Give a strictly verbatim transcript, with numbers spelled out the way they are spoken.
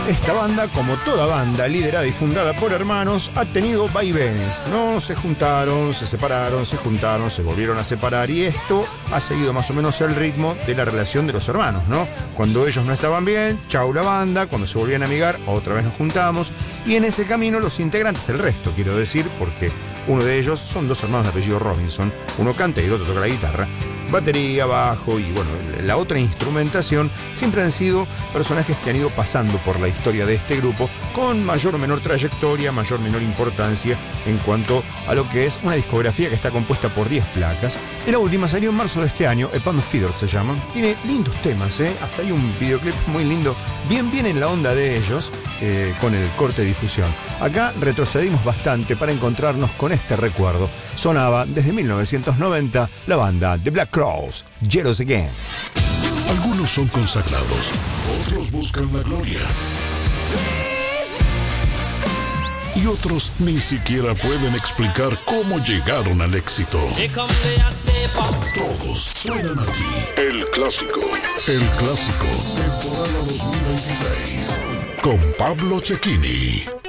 Esta banda, como toda banda liderada y fundada por hermanos, ha tenido vaivenes, ¿no? Se juntaron, se separaron, se juntaron, se volvieron a separar y esto ha seguido más o menos el ritmo de la relación de los hermanos, ¿no? Cuando ellos no estaban bien, chau la banda, cuando se volvían a amigar, otra vez nos juntamos y en ese camino los integrantes, el resto, quiero decir, porque uno de ellos son dos hermanos de apellido Robinson, uno canta y el otro toca la guitarra, batería, bajo y bueno, la otra instrumentación, siempre han sido personajes que han ido pasando por la historia de este grupo con mayor o menor trayectoria, mayor o menor importancia en cuanto a lo que es una discografía que está compuesta por diez placas. Y la última salió en marzo de este año, A Band of Feeders se llama. Tiene lindos temas, ¿eh? Hasta hay un videoclip muy lindo, bien bien en la onda de ellos, eh, con el corte de difusión. Acá retrocedimos bastante para encontrarnos con este recuerdo. Sonaba desde mil novecientos noventa la banda The Black Crowes, Jealous Again. Algunos son consagrados, otros buscan la gloria. Y otros ni siquiera pueden explicar cómo llegaron al éxito. Todos suenan aquí. El Clásico. El Clásico. Temporada dos mil veintiséis. Con Pablo Cecchini.